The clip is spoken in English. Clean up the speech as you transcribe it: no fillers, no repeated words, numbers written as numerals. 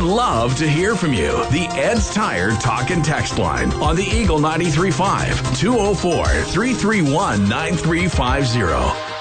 love to hear from you. The Ed's Tire Talk and Text line on the Eagle 93.5, 204-331-9350.